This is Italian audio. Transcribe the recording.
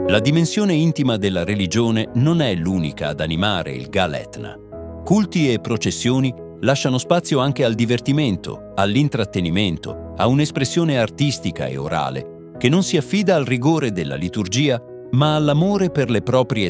La dimensione intima della religione non è l'unica ad animare il Gal Etna. Culti e processioni lasciano spazio anche al divertimento, all'intrattenimento, a un'espressione artistica e orale che non si affida al rigore della liturgia, ma all'amore per le proprie